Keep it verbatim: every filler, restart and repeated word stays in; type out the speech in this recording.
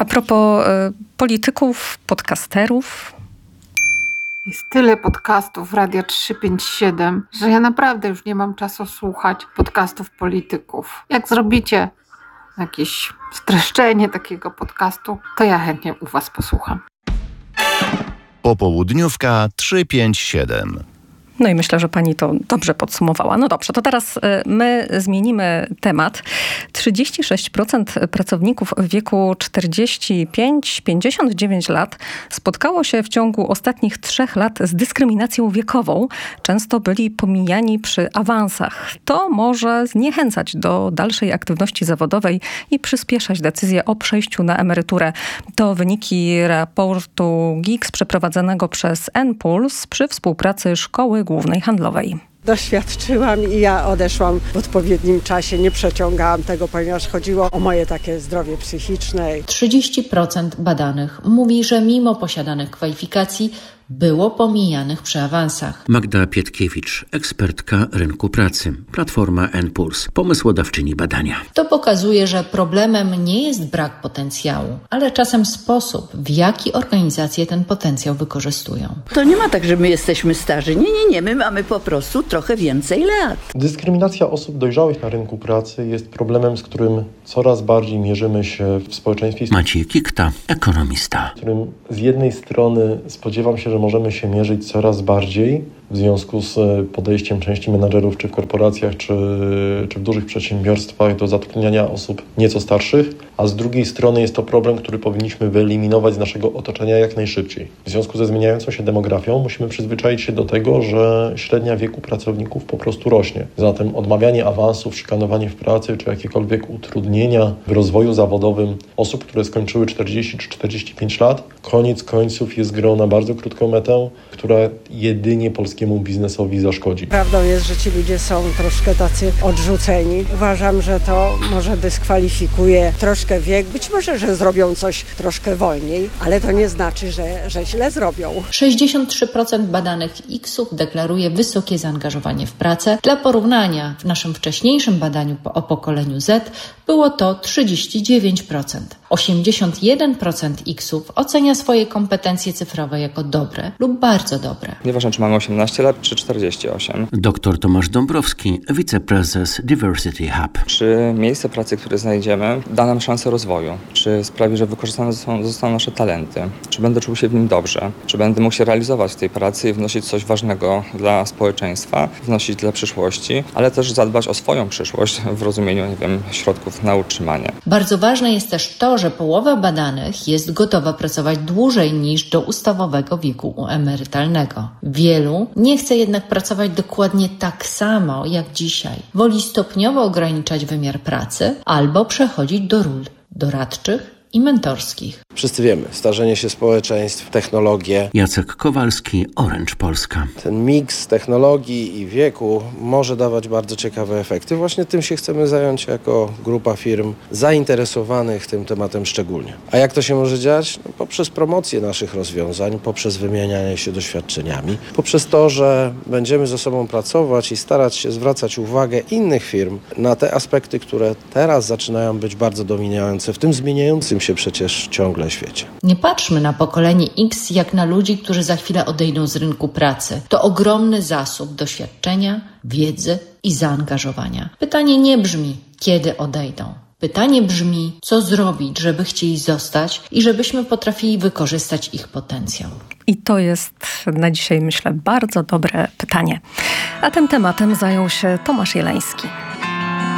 A propos y, polityków, podcasterów... Jest tyle podcastów Radia trzysta pięćdziesiąt siedem, że ja naprawdę już nie mam czasu słuchać podcastów polityków. Jak zrobicie jakieś streszczenie takiego podcastu, to ja chętnie u was posłucham. Popołudniówka trzysta pięćdziesiąt siedem. No i myślę, że pani to dobrze podsumowała. No dobrze, to teraz my zmienimy temat. trzydzieści sześć procent pracowników w wieku czterdzieści pięć do pięćdziesięciu dziewięciu lat spotkało się w ciągu ostatnich trzech lat z dyskryminacją wiekową. Często byli pomijani przy awansach. To może zniechęcać do dalszej aktywności zawodowej i przyspieszać decyzję o przejściu na emeryturę. To wyniki raportu G I X przeprowadzonego przez N-Puls przy współpracy Szkoły Głównej Handlowej. Doświadczyłam i ja odeszłam w odpowiednim czasie, nie przeciągałam tego, ponieważ chodziło o moje takie zdrowie psychiczne. trzydzieści procent badanych mówi, że mimo posiadanych kwalifikacji było pomijanych przy awansach. Magda Pietkiewicz, ekspertka rynku pracy, Platforma N-Puls, pomysłodawczyni badania. To pokazuje, że problemem nie jest brak potencjału, ale czasem sposób, w jaki organizacje ten potencjał wykorzystują. To nie ma tak, że my jesteśmy starzy. Nie, nie, nie. My mamy po prostu trochę więcej lat. Dyskryminacja osób dojrzałych na rynku pracy jest problemem, z którym coraz bardziej mierzymy się w społeczeństwie. Maciej Kikta, ekonomista. Z którym z jednej strony spodziewam się, że możemy się mierzyć coraz bardziej w związku z podejściem części menadżerów czy w korporacjach, czy, czy w dużych przedsiębiorstwach do zatrudniania osób nieco starszych, a z drugiej strony jest to problem, który powinniśmy wyeliminować z naszego otoczenia jak najszybciej. W związku ze zmieniającą się demografią musimy przyzwyczaić się do tego, że średnia wieku pracowników po prostu rośnie. Zatem odmawianie awansów, szykanowanie w pracy, czy jakiekolwiek utrudnienia w rozwoju zawodowym osób, które skończyły czterdzieści czy czterdzieści pięć lat, koniec końców jest grą na bardzo krótką metę, która jedynie polskiemu biznesowi zaszkodzi. Prawdą jest, że ci ludzie są troszkę tacy odrzuceni. Uważam, że to może dyskwalifikuje troszkę wiek. Być może, że zrobią coś troszkę wolniej, ale to nie znaczy, że, że źle zrobią. sześćdziesiąt trzy procent badanych X-ów deklaruje wysokie zaangażowanie w pracę. Dla porównania, w naszym wcześniejszym badaniu o pokoleniu Z było to trzydzieści dziewięć procent. osiemdziesiąt jeden procent X-ów ocenia swoje kompetencje cyfrowe jako dobre lub bardzo dobre. Nieważne, czy mamy osiemnaście lat, czy czterdzieści osiem. Doktor Tomasz Dąbrowski, wiceprezes Diversity Hub. Czy miejsce pracy, które znajdziemy, da nam szansę rozwoju? Czy sprawi, że wykorzystane zostaną, zostaną nasze talenty? Czy będę czuł się w nim dobrze? Czy będę mógł się realizować w tej pracy i wnosić coś ważnego dla społeczeństwa, wnosić dla przyszłości, ale też zadbać o swoją przyszłość w rozumieniu, nie wiem, środków na utrzymanie. Bardzo ważne jest też to, że połowa badanych jest gotowa pracować dłużej niż do ustawowego wieku emerytalnego. Wielu nie chce jednak pracować dokładnie tak samo jak dzisiaj. Woli stopniowo ograniczać wymiar pracy albo przechodzić do ról doradczych i mentorskich. Wszyscy wiemy, starzenie się społeczeństw, technologie. Jacek Kowalski, Orange Polska. Ten miks technologii i wieku może dawać bardzo ciekawe efekty. Właśnie tym się chcemy zająć jako grupa firm zainteresowanych tym tematem szczególnie. A jak to się może dziać? No, poprzez promocję naszych rozwiązań, poprzez wymienianie się doświadczeniami, poprzez to, że będziemy ze sobą pracować i starać się zwracać uwagę innych firm na te aspekty, które teraz zaczynają być bardzo dominujące w tym zmieniającym się przecież ciągle świecie. Nie patrzmy na pokolenie X jak na ludzi, którzy za chwilę odejdą z rynku pracy. To ogromny zasób doświadczenia, wiedzy i zaangażowania. Pytanie nie brzmi, kiedy odejdą. Pytanie brzmi, co zrobić, żeby chcieli zostać i żebyśmy potrafili wykorzystać ich potencjał. I to jest na dzisiaj, myślę, bardzo dobre pytanie. A tym tematem zajął się Tomasz Jeleński.